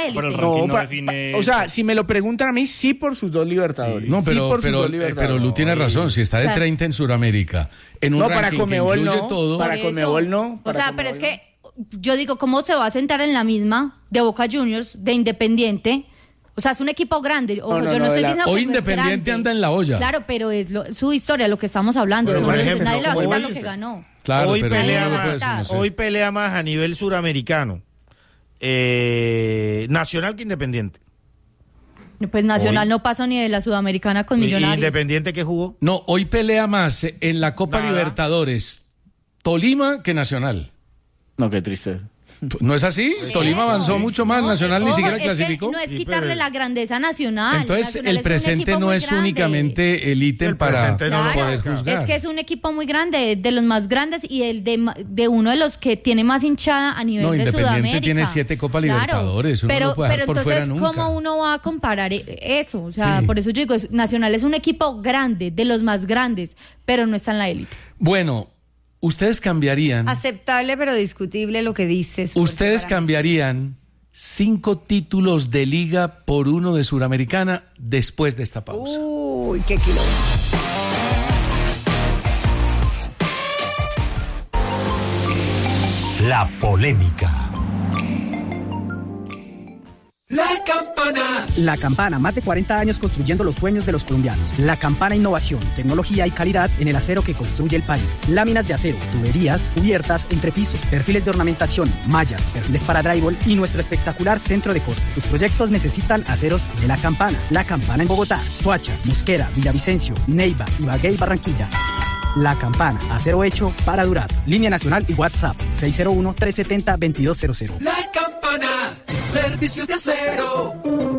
élite. Pero el ranking no define... O sea, si me lo preguntan a mí, sí por sus dos Libertadores. No, pero, sí por sus pero, dos Libertadores. pero Lu tiene razón, si está de 30 en Sudamérica, en un no, para ranking que Conmebol incluye no, todo... para Conmebol no. O sea, pero es que yo digo, ¿cómo se va a sentar en la misma de Boca Juniors, de Independiente? O sea, es un equipo grande. Ojo, yo no estoy diciendo que Hoy no es Independiente grande. anda en la olla. Claro, pero es su historia, lo que estamos hablando. Pero, por ejemplo, nadie le va a quitar hoy- lo que ganó. Claro, hoy, pero pelea no lo más, puedes conocer. hoy pelea más a nivel suramericano Nacional que Independiente. Pues Nacional Hoy. no pasó ni de la Sudamericana con ¿Y Millonarios. Independiente que jugó? No, hoy pelea más en la Copa Nada. Libertadores Tolima que Nacional. No, qué triste. ¿No es así? Tolima avanzó mucho más, Nacional ni Ojo, siquiera es clasificó. que no es Sí, quitarle pero- la grandeza a Nacional. Entonces, Nacional el es un presente equipo no muy es grande. únicamente el ítem El para presente no lo poder marca. juzgar. Es que es un equipo muy grande, de los más grandes y el de uno de los que tiene más hinchada a nivel No, de Independiente Sudamérica. tiene 7 Copas Libertadores, uno no pero, puede dejar pero por fuera entonces, nunca. ¿cómo uno va a comparar eso? O sea, Sí. por eso yo digo, Nacional es un equipo grande, de los más grandes, pero no está en la élite. Bueno, ustedes cambiarían, Aceptable pero discutible lo que dices. ustedes porque para mí cambiarían 5 títulos de liga por uno de Suramericana después de esta pausa. Uy, qué kilómetro. La polémica. La Campana, más de 40 años construyendo los sueños de los colombianos. La Campana, innovación, tecnología y calidad en el acero que construye el país. Láminas de acero, tuberías, cubiertas, entrepiso, perfiles de ornamentación, mallas, perfiles para drywall y nuestro espectacular centro de corte. Tus proyectos necesitan aceros de La Campana. La Campana en Bogotá, Soacha, Mosquera, Villavicencio, Neiva, Ibagué y Barranquilla. La Campana, acero hecho para durar. Línea nacional y WhatsApp 601-370-2200. La Campana, servicios de acero.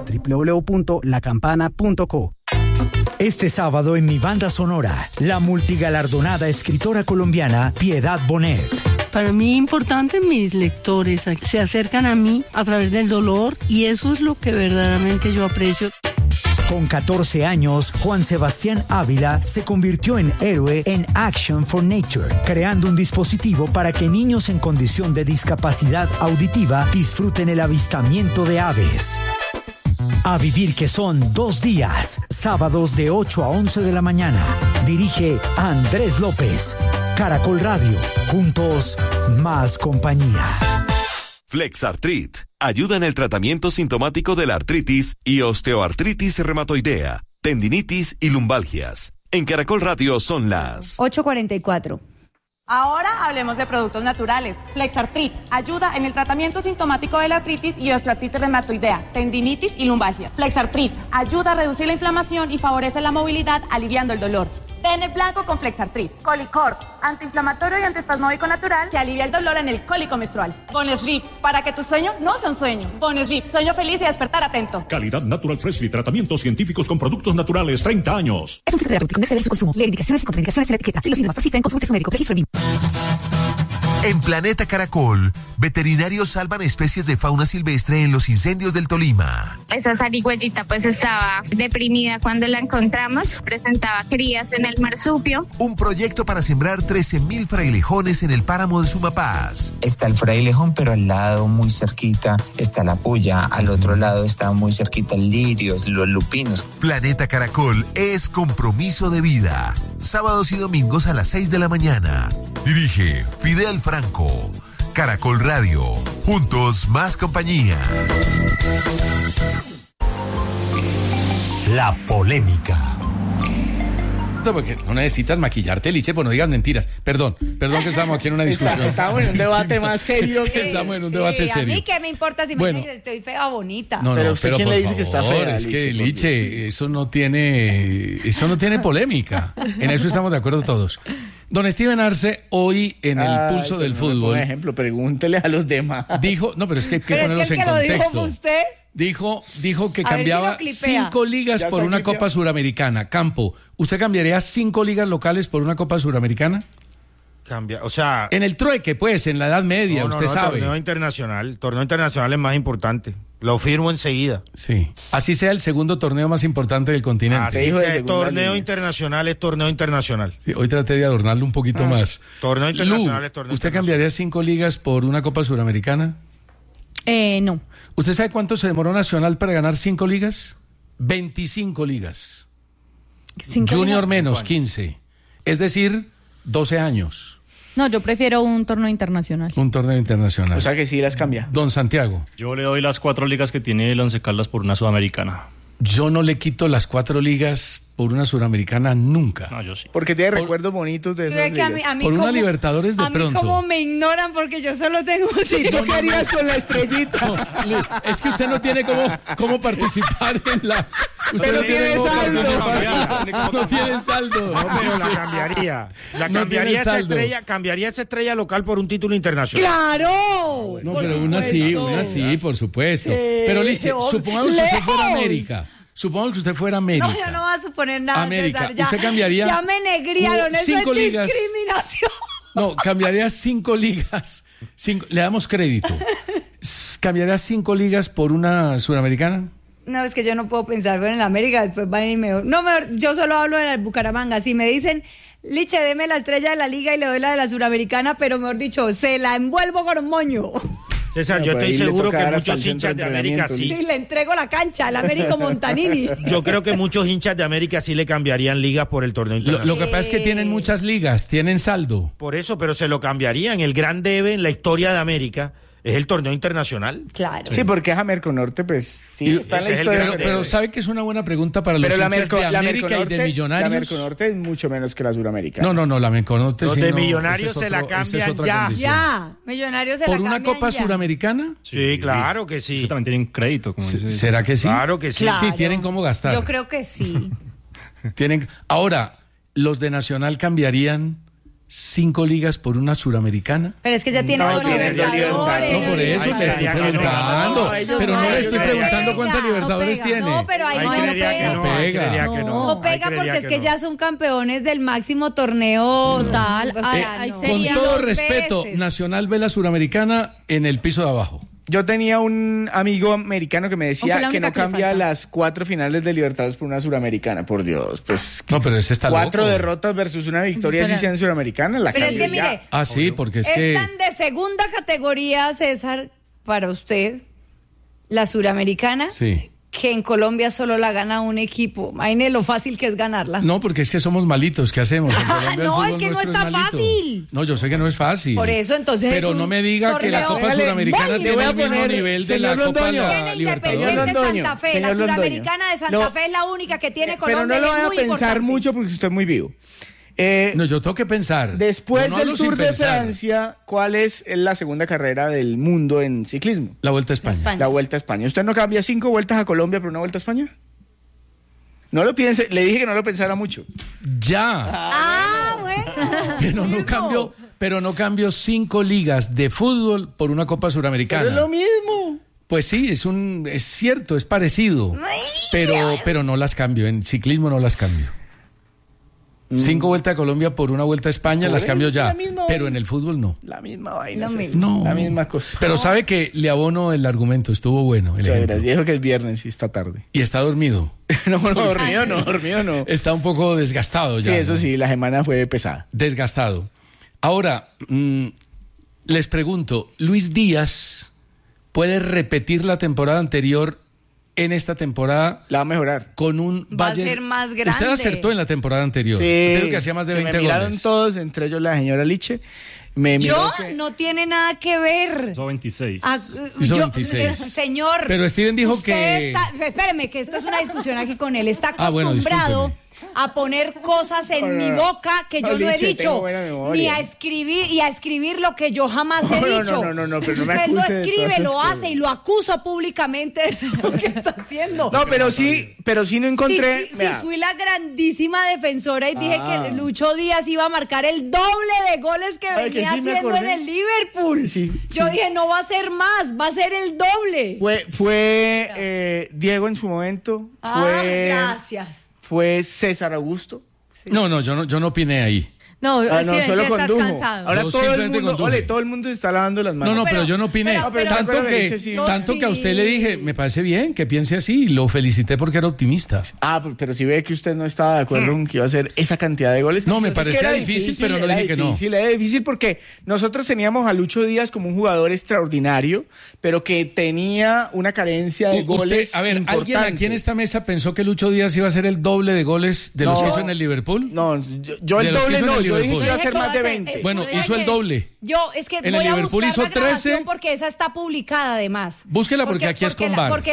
www.lacampana.co. Este sábado en mi banda sonora, la multigalardonada escritora colombiana Piedad Bonet. Para mí importante, mis lectores se acercan a mí a través del dolor y eso es lo que verdaderamente yo aprecio. Con 14 años, Juan Sebastián Ávila se convirtió en héroe en Action for Nature, creando un dispositivo para que niños en condición de discapacidad auditiva disfruten el avistamiento de aves. A vivir, que son 2 días, sábados de 8 a 11 de la mañana. Dirige Andrés López. Caracol Radio. Juntos, más compañía. Flexartrit ayuda en el tratamiento sintomático de la artritis y osteoartritis reumatoidea, tendinitis y lumbalgias. En Caracol Radio son las 8:44. Ahora hablemos de productos naturales. Flexartrit ayuda en el tratamiento sintomático de la artritis y osteoartritis reumatoidea, tendinitis y lumbalgia. Flexartrit ayuda a reducir la inflamación y favorece la movilidad, aliviando el dolor. Pene blanco con Flexartrit. Colicort, antiinflamatorio y antiespasmódico natural que alivia el dolor en el cólico menstrual. Bonesleep, para que tu sueño no sea un sueño. Bonesleep, sueño feliz y despertar atento. Calidad Natural Freshly, tratamientos científicos con productos naturales, 30 años. Es un fitoterapéutico, no excede su consumo. Lee indicaciones y contraindicaciones en la etiqueta. Si los síntomas persisten, consulte a su médico. Registro el mismo. En Planeta Caracol, veterinarios salvan especies de fauna silvestre en los incendios del Tolima. Esa zarigüeyita pues estaba deprimida cuando la encontramos, presentaba crías en el marsupio. Un proyecto para sembrar 13.000 frailejones en el páramo de Sumapaz. Está el frailejón, pero al lado, muy cerquita, está la puya. Al otro lado está muy cerquita el lirios, los lupinos. Planeta Caracol es compromiso de vida. Sábados y domingos a las 6 de la mañana. Dirige Fidel Franco. Caracol Radio. Juntos, más compañía. La polémica. Porque no necesitas maquillarte, Liche, pues no digas mentiras. Perdón que estamos aquí en una discusión. Estamos en un debate más serio. Estamos en un debate serio. A mí qué me importa si me dicen que estoy fea o bonita. No, pero usted, ¿quién por le dice favor, que está fea? Es que, Liche, eso no tiene polémica. En eso estamos de acuerdo todos. Don Steven Arce, hoy en el Pulso del Fútbol. Por ejemplo, pregúntele a los demás. Dijo, no, pero es que hay que Pero ponerlos es que el en que lo dijo contexto. fue usted. Dijo que A ver si cambiaba lo clipea. 5 ligas Ya por está una clipeado. Copa Suramericana. Campo, ¿usted cambiaría 5 ligas locales por una Copa Suramericana? Cambia, o sea... En el trueque, pues, en la Edad Media, usted sabe. Torneo internacional es más importante. Lo firmo enseguida. Sí. Así sea el segundo torneo más importante del continente. Así sea, torneo internacional es torneo internacional. Sí, hoy traté de adornarlo un poquito más. Torneo internacional Lu, es torneo ¿usted internacional. cambiaría 5 ligas por una Copa Suramericana? No. ¿Usted sabe cuánto se demoró Nacional para ganar 5 ligas? 25 ligas. Junior menos 15. Es decir, 12 años. No, yo prefiero un torneo internacional. Un torneo internacional. O sea que sí las cambia. Don Santiago. Yo le doy las 4 ligas que tiene el Once Caldas por una sudamericana. Yo no le quito las 4 ligas por una suramericana nunca. No, yo sí. Porque tiene recuerdos bonitos de esas ligas. Por una Libertadores de pronto. A mí como me ignoran porque yo solo tengo... Sí, ¿tú qué harías con la estrellita? No, es que usted no tiene cómo participar en la... Usted no tiene saldo. No tiene saldo. No, pero la cambiaría. Cambiaría esa estrella local por un título internacional. ¡Claro! No, pero una sí, por supuesto. Pero Liche, supongamos que usted fuera América. Supongamos que usted fuera América. No, yo no voy a suponer nada. América, César, ya, usted cambiaría... Ya me negriaron, eso es ligas. Discriminación. No, cambiaría 5 ligas. Le damos crédito. ¿Cambiaría 5 ligas por una suramericana? No, es que yo no puedo pensar en la América, después van y mejor. No, mejor, yo solo hablo de la Bucaramanga. Si me dicen, Liche, deme la estrella de la liga y le doy la de la suramericana, pero mejor dicho, se la envuelvo con un moño. César, yo estoy seguro que muchos hinchas de América sí. Sí, le entrego la cancha al Américo Montanini. Yo creo que muchos hinchas de América sí le cambiarían ligas por el torneo internacional. Lo que pasa es que tienen muchas ligas, tienen saldo. Por eso, pero se lo cambiarían. El gran debe en la historia de América es el torneo internacional. Claro. Sí, porque es Amerconorte, pues sí, está en la historia. Pero sabe que es una buena pregunta para los hinchas de América y de Millonarios. La Amerconorte es mucho menos que la Suramericana. No, la Amerconorte los sí. de Millonarios se la cambian ya. Ya, Millonarios se la ¿Por cambian una Copa ya. Suramericana? Sí, claro que sí. También tienen crédito. Como dice. ¿Será que sí? Claro que sí. Claro. Sí, tienen cómo gastar. Yo creo que sí. Ahora, los de Nacional cambiarían 5 ligas por una suramericana. Pero es que ya tiene dos Libertadores. No, por eso le estoy preguntando. Pero no le estoy preguntando cuántas Libertadores tiene. No, pero ahí no pega. No pega porque es que ya son campeones del máximo torneo. Total. Con todo respeto, Nacional ve la suramericana en el piso de abajo. Yo tenía un amigo americano que me decía que no cambia las 4 finales de Libertadores por una suramericana. Por Dios, pues. No, pero ese está 4 loco. derrotas versus una victoria, si sea en suramericana, la pero cambia es que mire, Ah, sí, porque es que... Están de segunda categoría, César, para usted, la suramericana. Sí. Que en Colombia solo la gana un equipo. Imagínese lo fácil que es ganarla. No, porque es que somos malitos. ¿Qué hacemos? En Colombia No, el es que no nuestro está malito. fácil. No, yo sé que no es fácil. Por eso, entonces. Pero no me diga que la Copa Suramericana tiene el mismo nivel de la Copa Independiente Libertadores. Santa Fe. La Suramericana de Santa Fe es la única que tiene Colombia. Pero no lo y es voy a muy pensar importante. mucho porque usted es muy vivo. No, yo tengo que pensar. Después no del hablo sin Tour de pensar. Francia, ¿cuál es la segunda carrera del mundo en ciclismo? La Vuelta a España. La Vuelta a España. ¿Usted no cambia 5 vueltas a Colombia por una Vuelta a España? No lo piense, le dije que no lo pensara mucho. Ya. Bueno. Pero no cambio 5 ligas de fútbol por una Copa Suramericana. Pero es lo mismo. Pues sí, es cierto, es parecido. Pero no las cambio. En ciclismo no las cambio. 5 vueltas a Colombia por una Vuelta a España, las cambio ya. Pero en el fútbol no. La misma vaina. No. La misma cosa. Pero sabe que le abono el argumento, estuvo bueno. Dijo que es viernes y está tarde. Y está dormido. No, dormido no. Está un poco desgastado ya. Sí, eso sí, la semana fue pesada. Desgastado. Ahora, les pregunto, ¿Luis Díaz puede repetir la temporada anterior en esta temporada? La va a mejorar. Con un Va a ser más grande. Usted acertó en la temporada anterior. Sí. Creo que hacía más de 20 me miraron goles. todos, entre ellos la señora Liche. No tiene nada que ver. Hizo 26. Hizo 26. Señor. Pero Steven dijo usted espéreme, que esto es una discusión aquí con él. Está bueno, acostumbrado a poner cosas en mi boca que yo no he dicho, ni a escribir lo que yo jamás he dicho. No, pero no me usted acuse lo de escribe, todas lo esas hace cosas. y lo acusa públicamente de eso que está haciendo. No, pero sí no encontré. Sí, fui la grandísima defensora y dije que Lucho Díaz iba a marcar el doble de goles que venía haciendo en el Liverpool. Yo dije, no va a ser más, va a ser el doble. Fue Diego en su momento. Gracias. Fue César Augusto. No, yo no opiné ahí. No, Steven, solo sí estás cansado. Ahora todo el mundo se está lavando las manos. No, pero yo no opiné. Tanto que a usted le dije, me parece bien que piense así, y lo felicité porque era optimista. Pero si ve que usted no estaba de acuerdo con que iba a hacer esa cantidad de goles. No, me parecía difícil, pero no dije que no. Era difícil porque nosotros teníamos a Lucho Díaz como un jugador extraordinario, pero que tenía una carencia de goles. A ver, ¿alguien aquí en esta mesa pensó que Lucho Díaz iba a hacer el doble de goles de los que hizo en el Liverpool? No, yo el doble no. Yo dije que iba a hacer más de 20. Bueno, hizo el doble. Es que en voy el a Liverpool buscar hizo la grabación 13. porque esa está publicada además. Búsquela porque aquí es con VAR. Porque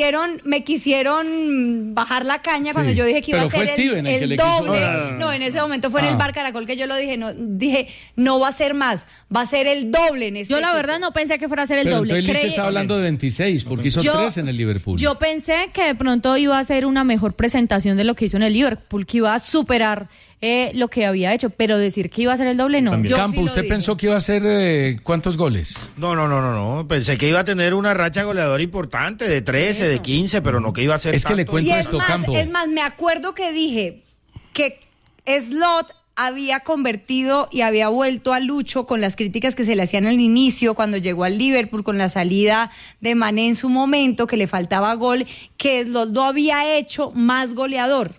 me quisieron bajar la caña cuando yo dije que iba a ser el doble. No, en ese momento fue en el VAR Caracol que yo lo dije. Dije, no va a ser más, va a ser el doble en este. Yo la verdad no pensé que fuera a ser el pero doble. Entonces estaba hablando de 26 porque hizo 3 en el Liverpool. Yo pensé que de pronto iba a ser una mejor presentación de lo que hizo en el Liverpool, que iba a superar lo que había hecho, pero decir que iba a ser el doble, no. Campo, ¿usted pensó que iba a hacer cuántos goles? No. Pensé que iba a tener una racha goleadora importante de 13, de 15, pero no que iba a ser tanto. Que le cuento esto, Campo. Es más, me acuerdo que dije que Slot había convertido y había vuelto a Lucho con las críticas que se le hacían al inicio cuando llegó al Liverpool con la salida de Mané en su momento, que le faltaba gol, que Slot lo había hecho más goleador.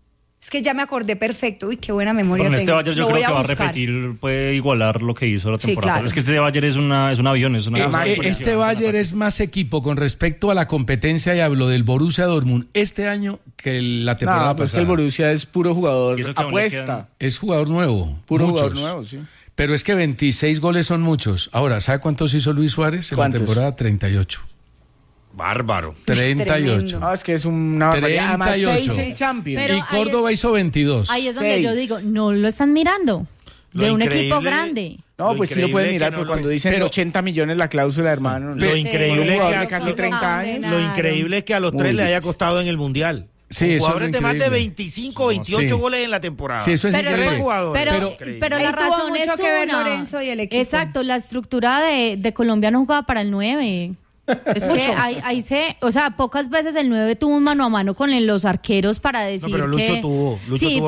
Es que ya me acordé perfecto. Uy, qué buena memoria tengo. Este Bayern yo creo que va a repetir, puede igualar lo que hizo la temporada. Claro. Es que este Bayern es un avión, es una este Bayern es más equipo con respecto a la competencia, y hablo del Borussia Dortmund este año que la temporada pasada. Es que el Borussia es puro jugador apuesta. Es jugador nuevo. Puro jugador nuevo, sí. Pero es que 26 goles son muchos. Ahora, ¿sabe cuántos hizo Luis Suárez en la temporada? 38. Bárbaro. 38. Es que es una barbaridad. 38. 6 en Champions. Pero y Córdoba hizo 22. Ahí es donde yo digo, no lo están mirando. De un equipo grande. No, pues sí lo pueden mirar, pero cuando dicen 80 millones la cláusula, hermano. Lo increíble es que a casi 30 años. Lo increíble es que a los 3 le haya costado en el Mundial. Sí, jugadores de más de 25, 28 goles en la temporada. Sí, eso es increíble. Pero la razón es que ver Lorenzo y el equipo. Exacto, la estructura de Colombia no jugaba para el 9. Es que pocas veces el 9 tuvo un mano a mano con los arqueros para decir pero Lucho que... tuvo.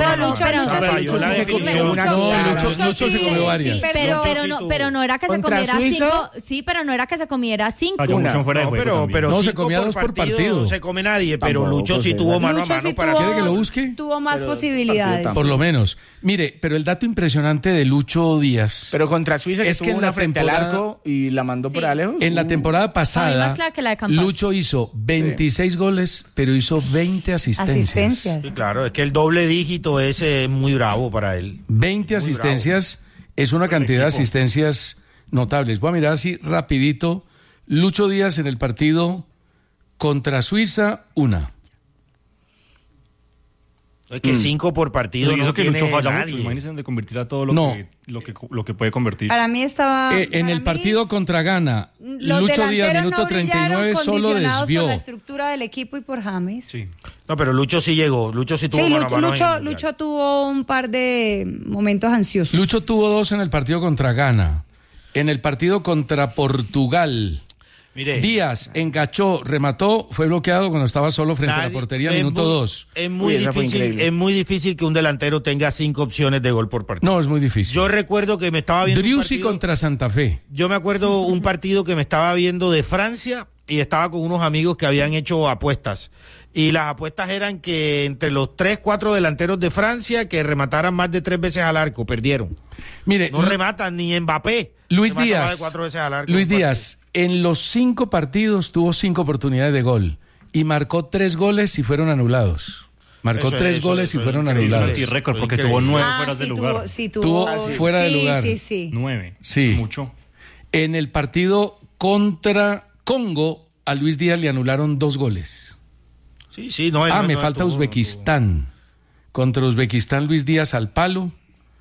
Lucho se comió varias. Pero no era que se comiera 5. Sí, pero no era que se comiera 5. No, se comía 2 por partido. No se come nadie, pero Lucho sí tuvo mano a mano para... ¿Quiere que lo busque? Tuvo más posibilidades. Por lo menos. Mire, pero el dato impresionante de Lucho Díaz... Pero contra Suiza, que tuvo una frente al arco y la mandó por lejos. En la temporada pasada, Lucho hizo 26 goles, pero hizo 20 asistencias. Sí, claro, es que el doble dígito ese es muy bravo para él. 20 asistencias es una cantidad de asistencias notables. Voy a mirar así rapidito. Lucho Díaz en el partido contra Suiza, 1. Es que 5 por partido no que tiene Lucho falla nadie. mucho. Imagínense de convertir a todo lo que puede convertir. Para mí estaba... en el partido contra Ghana, Lucho Díaz, minuto 39, solo desvió. Por la estructura del equipo y por James. Sí. No, pero Lucho sí llegó. Lucho sí tuvo mano a mano. Lucho tuvo un par de momentos ansiosos. Lucho tuvo 2 en el partido contra Ghana. En el partido contra Portugal... Mire, Díaz engachó, remató, fue bloqueado cuando estaba solo frente a la portería, minuto 2. Es muy difícil que un delantero tenga 5 opciones de gol por partido. No, es muy difícil. Yo recuerdo que me estaba viendo Driussi contra Santa Fe. Yo me acuerdo un partido que me estaba viendo de Francia y estaba con unos amigos que habían hecho apuestas. Y las apuestas eran que entre los 3-4 delanteros de Francia que remataran más de 3 veces al arco, perdieron. Mire, no rematan ni Mbappé. Luis Díaz, en los 5 partidos tuvo 5 oportunidades de gol y marcó 3 goles y fueron anulados. Marcó 3 goles y fueron anulados. Y récord porque tuvo 9 fuera de lugar. Tuvo fuera de lugar. Sí. 9. Sí. Mucho. En el partido contra Congo, a Luis Díaz le anularon 2 goles. Sí, me falta Uzbekistán. Contra Uzbekistán, Luis Díaz al palo.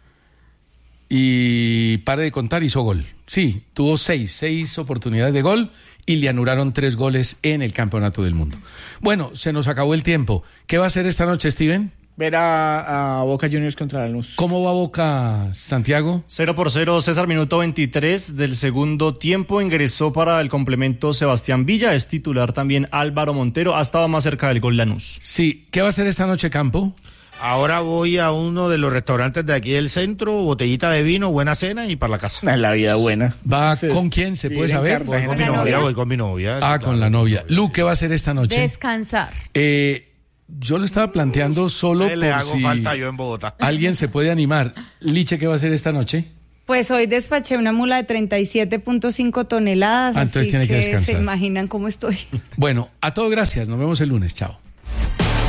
Y pare de contar, hizo gol. Sí, tuvo 6 oportunidades de gol y le anularon 3 goles en el Campeonato del Mundo. Bueno, se nos acabó el tiempo. ¿Qué va a hacer esta noche, Steven? Ver a Boca Juniors contra Lanús. ¿Cómo va Boca, Santiago? 0-0, César, minuto 23 del segundo tiempo. Ingresó para el complemento Sebastián Villa. Es titular también Álvaro Montero. Ha estado más cerca del gol Lanús. Sí. ¿Qué va a hacer esta noche, Campo? Ahora voy a uno de los restaurantes de aquí del centro, botellita de vino, buena cena y para la casa. La vida buena. ¿Va con quién? ¿Se puede saber? Voy con mi novia, voy con mi novia. Ah, sí, con la novia. Lu, ¿qué va a hacer esta noche? Descansar. Yo lo estaba planteando solo por le hago si falta yo en Bogotá. Alguien se puede animar. Liche, ¿qué va a hacer esta noche? Pues hoy despaché una mula de 37.5 toneladas. Entonces así tiene que descansar. Se imaginan cómo estoy. Bueno, a todo gracias. Nos vemos el lunes. Chao.